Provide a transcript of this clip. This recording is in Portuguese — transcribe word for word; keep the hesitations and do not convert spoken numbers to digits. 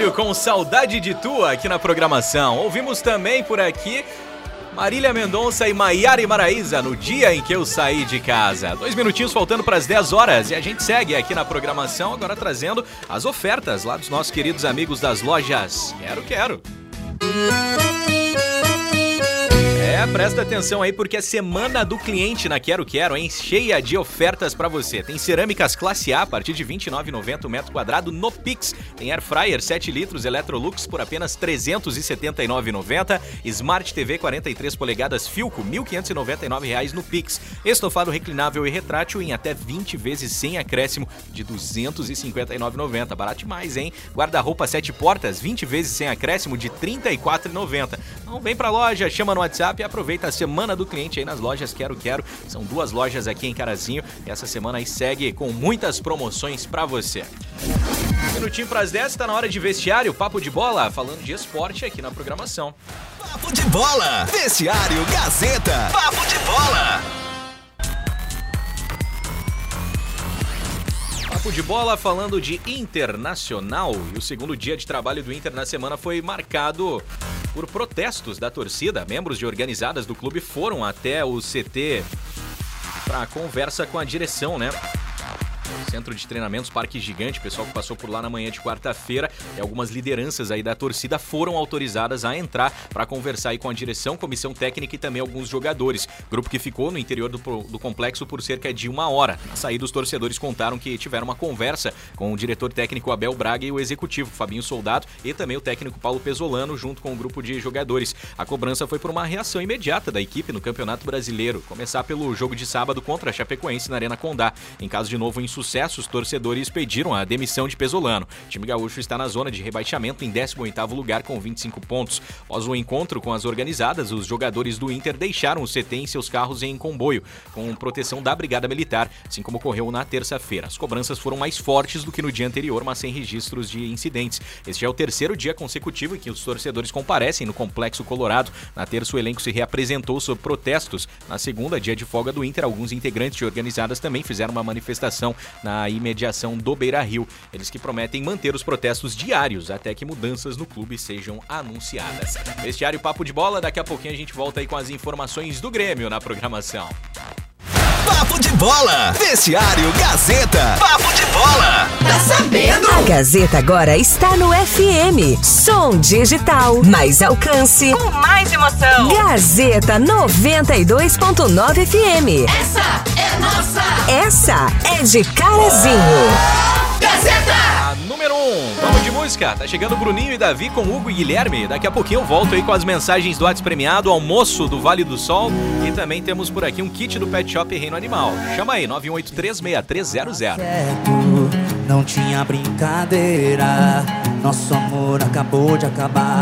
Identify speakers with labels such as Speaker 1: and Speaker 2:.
Speaker 1: Bestiário com Saudade de Tu aqui na programação. Ouvimos também por aqui Marília Mendonça e Maiara e Maraísa, No Dia em que Eu Saí de Casa. Dois minutinhos faltando para as dez horas e a gente segue aqui na programação, agora trazendo as ofertas lá dos nossos queridos amigos das lojas Quero Quero. É, presta atenção aí porque é semana do cliente na Quero Quero, hein? Cheia de ofertas pra você. Tem cerâmicas classe A a partir de vinte e nove reais e noventa centavos o metro quadrado no Pix. Tem Air Fryer sete litros Electrolux por apenas trezentos e setenta e nove reais e noventa centavos. Smart T V quarenta e três polegadas Philco, mil quinhentos e noventa e nove reais no Pix. Estofado reclinável e retrátil em até vinte vezes sem acréscimo de duzentos e cinquenta e nove reais e noventa centavos. Barato demais, hein? Guarda-roupa sete portas, vinte vezes sem acréscimo de trinta e quatro reais e noventa centavos. Então vem pra loja, chama no WhatsApp e aproveita a semana do cliente aí nas lojas Quero Quero. São duas lojas aqui em Carazinho e essa semana aí segue com muitas promoções pra você. Um minutinho pras dez, tá na hora de vestiário, papo de bola, falando de esporte aqui na programação.
Speaker 2: Papo de bola, vestiário Gazeta, papo de bola.
Speaker 1: Papo de bola falando de Internacional e o segundo dia de trabalho do Inter na semana foi marcado por protestos da torcida. Membros de organizadas do clube foram até o C T para conversa com a direção, né? Centro de Treinamentos Parque Gigante, pessoal que passou por lá na manhã de quarta-feira e algumas lideranças aí da torcida foram autorizadas a entrar para conversar aí com a direção, comissão técnica e também alguns jogadores. Grupo que ficou no interior do, do complexo por cerca de uma hora. Na saída, os torcedores contaram que tiveram uma conversa com o diretor técnico Abel Braga e o executivo Fabinho Soldado e também o técnico Paulo Pesolano junto com o grupo de jogadores. A cobrança foi por uma reação imediata da equipe no Campeonato Brasileiro, começar pelo jogo de sábado contra a Chapecoense na Arena Condá. Em caso de novo insucesso, os torcedores pediram a demissão de Pesolano. O time gaúcho está na zona de rebaixamento em décimo oitavo lugar com vinte e cinco pontos. Após o encontro com as organizadas, os jogadores do Inter deixaram o C T em seus carros em comboio, com proteção da Brigada Militar, assim como ocorreu na terça-feira. As cobranças foram mais fortes do que no dia anterior, mas sem registros de incidentes. Este é o terceiro dia consecutivo em que os torcedores comparecem no Complexo Colorado. Na terça, o elenco se reapresentou sob protestos. Na segunda, dia de folga do Inter, alguns integrantes de organizadas também fizeram uma manifestação na na imediação do Beira-Rio. Eles que prometem manter os protestos diários até que mudanças no clube sejam anunciadas. Vestiário Papo de Bola, daqui a pouquinho a gente volta aí com as informações do Grêmio na programação.
Speaker 2: Papo de Bola, vestiário Gazeta, papo de bola.
Speaker 3: Tá sabendo?
Speaker 4: A Gazeta agora está no F M. Som digital, mais alcance,
Speaker 3: Com mais emoção.
Speaker 4: Gazeta noventa e dois ponto nove F M.
Speaker 3: Essa é nossa.
Speaker 4: Essa é de Carazinho.
Speaker 3: Gazeta.
Speaker 1: A número um, vamos de música. Tá chegando Bruninho e Davi com Hugo e Guilherme. Daqui a pouquinho eu volto aí com as mensagens do WhatsApp premiado, almoço do Vale do Sol e também temos por aqui um kit do Pet Shop Reino Animal. Chama aí, nove um oito três, seis três zero zero.
Speaker 5: Não tinha brincadeira, nosso amor acabou de acabar.